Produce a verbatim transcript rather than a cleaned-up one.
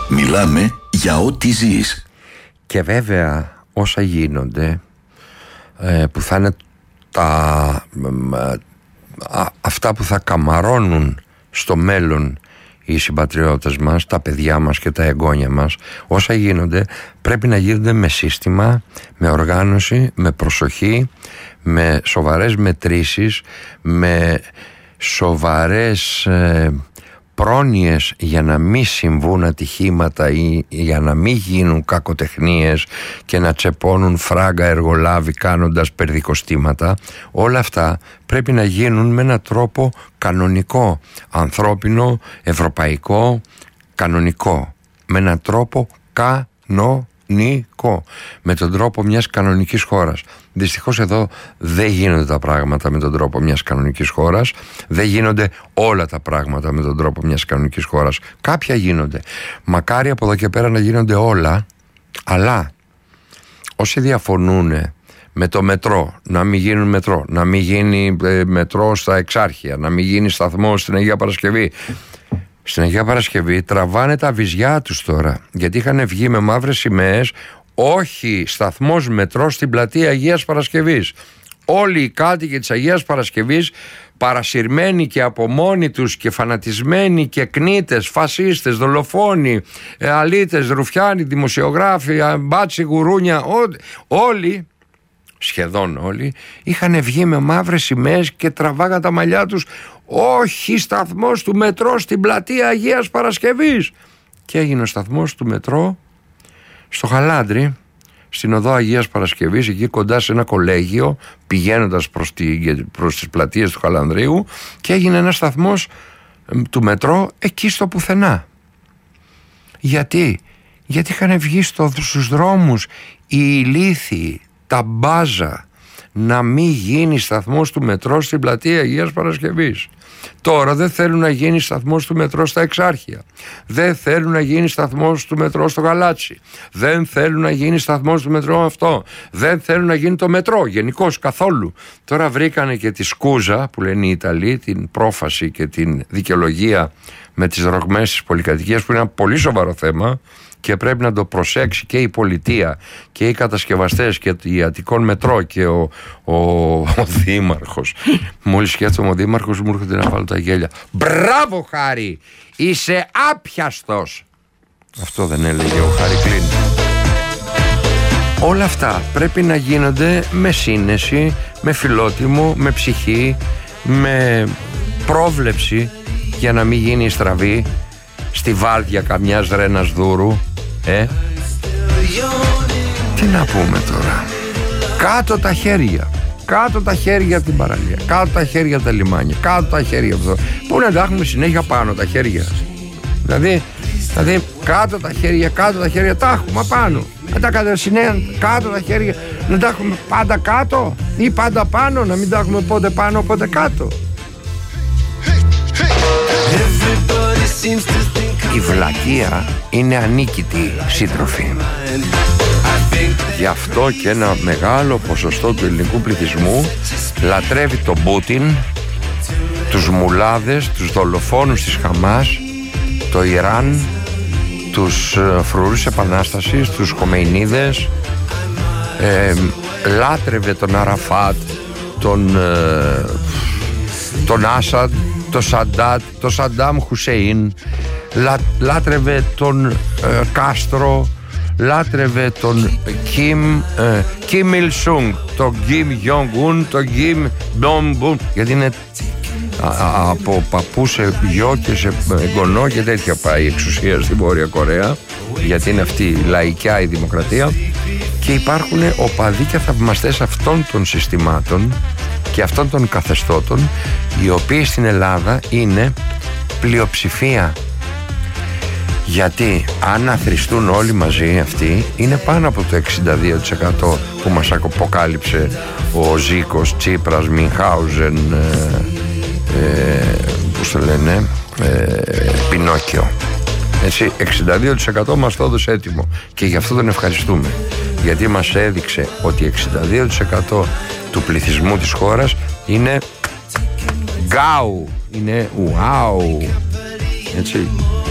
Μιλάμε για ό,τι ζεις. Και βέβαια όσα γίνονται ε, που θα είναι τα, α, αυτά που θα καμαρώνουν στο μέλλον οι συμπατριώτες μας, τα παιδιά μας και τα εγγόνια μας, όσα γίνονται πρέπει να γίνονται με σύστημα, με οργάνωση, με προσοχή, με σοβαρές μετρήσεις, με σοβαρές ε, πρόνοιες για να μην συμβούν ατυχήματα ή για να μην γίνουν κακοτεχνίες και να τσεπώνουν φράγκα εργολάβοι κάνοντας περδικοστήματα. Όλα αυτά πρέπει να γίνουν με έναν τρόπο κανονικό, ανθρώπινο, ευρωπαϊκό, κανονικό, με έναν τρόπο κανονικό, με τον τρόπο μιας κανονικής χώρας. Δυστυχώς εδώ δεν γίνονται τα πράγματα με τον τρόπο μιας κανονικής χώρας, δεν γίνονται όλα τα πράγματα με τον τρόπο μιας κανονικής χώρας. Κάποια γίνονται. Μακάρι από εδώ και πέρα να γίνονται όλα, αλλά όσοι διαφωνούν με το μετρό, να μην γίνουν μετρό, να μην γίνει ε, μετρό στα Εξάρχεια, να μην γίνει σταθμό στην Αγία Παρασκευή. Στην Αγία Παρασκευή τραβάνε τα βυζιά τους τώρα, γιατί είχαν βγει με μαύρες σημαίες, όχι σταθμός μετρό στην πλατεία Αγίας Παρασκευής. Όλοι οι κάτοικοι της Αγίας Παρασκευής, παρασυρμένοι και από μόνοι τους και φανατισμένοι και κνίτες, φασίστες, δολοφόνοι, αλήτες, ρουφιάνοι, δημοσιογράφοι, μπάτσι, γουρούνια, ό, όλοι, σχεδόν όλοι, είχαν βγει με μαύρες σημαίες και τραβάγαν τα μαλλιά τους, όχι σταθμός του μετρό στην πλατεία Αγίας Παρασκευής. Και έγινε ο σταθμός του μετρό στο Χαλάνδρι, στην οδό Αγίας Παρασκευής, εκεί κοντά σε ένα κολέγιο, πηγαίνοντας προς, τη, προς τις πλατείες του Χαλανδρίου, και έγινε ένας σταθμός του μετρό εκεί στο πουθενά. Γιατί? Γιατί είχαν βγει στο, στους δρόμους οι ηλίθιοι, τα μπάζα, να μην γίνει σταθμός του μετρό στην πλατεία Αγίας Παρασκευής. Τώρα δεν θέλουν να γίνει σταθμός του μετρό στα Εξάρχεια. Δεν θέλουν να γίνει σταθμός του μετρό στο Γαλάτσι. Δεν θέλουν να γίνει σταθμός του μετρό αυτό. Δεν θέλουν να γίνει το μετρό γενικώς καθόλου. Τώρα βρήκανε και τη σκούζα που λένε οι Ιταλοί, την πρόφαση και την δικαιολογία με τις ρογμές της πολυκατοικίας, που είναι ένα πολύ σοβαρό θέμα και πρέπει να το προσέξει και η πολιτεία και οι κατασκευαστές και οι Αττικών Μετρό και ο, ο, ο Δήμαρχος. Μόλις σκέφτομαι ο Δήμαρχος μου έρχονται να βάλω τα γέλια. Μπράβο Χάρη, είσαι άπιαστος. Αυτό δεν έλεγε ο Χάρη Κλίν. Όλα αυτά πρέπει να γίνονται με σύνεση, με φιλότιμο, με ψυχή, με πρόβλεψη, για να μην γίνει στραβή στη βάρδια καμιάς ρένας δούρου. Ε? Τι να πούμε τώρα? Κάτω τα χέρια. Κάτω τα χέρια από την παραλία. Κάτω τα χέρια από τα λιμάνια. Κάτω τα χέρια από εδώ. Πού να τα έχουμε συνέχεια πάνω τα χέρια? Δηλαδή, δηλαδή κάτω τα χέρια, κάτω τα χέρια. Τα έχουμε πάνω. Να τα κάνουμε συνέχεια κάτω τα χέρια. Να τα έχουμε πάντα κάτω ή πάντα πάνω. Να μην τα έχουμε πότε πάνω πότε κάτω. Η βλακεία είναι ανίκητη σύντροφη. Γι' αυτό και ένα μεγάλο ποσοστό του ελληνικού πληθυσμού λατρεύει τον Πούτιν, τους μουλάδες, τους δολοφόνους της Χαμάς, το Ιράν, τους φρουρούς επανάστασης, τους Χομεϊνίδες, ε, λάτρευε τον Αραφάτ, τον, ε, τον Άσαντ, το Σαντάτ, το Σαντάμ Χουσέιν, λά, λάτρευε τον ε, Κάστρο, λάτρευε τον Κιμ ε, Κιμ Ιλ Σουνγκ, τον Κιμ Γιονγκ Ουν, τον Κιμ Ντομ Μπουν, γιατί είναι α, α, από παππού σε γιο και σε εγγονό και τέτοια πάει η εξουσία στη Βόρεια Κορέα, γιατί είναι αυτή η λαϊκιά η δημοκρατία, και υπάρχουν οπαδοί και θαυμαστές αυτών των συστημάτων και αυτών των καθεστώτων, οι οποίοι στην Ελλάδα είναι πλειοψηφία. Γιατί αν αθροιστούν όλοι μαζί αυτοί, είναι πάνω από το εξήντα δύο τοις εκατό που μας αποκάλυψε ο Ζήκος, Τσίπρας, Μινχάουζεν, ε, ε, πώς το λένε, ε, Πινόκιο. Έτσι, εξήντα δύο τοις εκατό μας το έδωσε έτοιμο και γι' αυτό τον ευχαριστούμε, γιατί μας έδειξε ότι εξήντα δύο τοις εκατό του πληθυσμού της χώρας είναι γκάου, είναι ουάου, έτσι.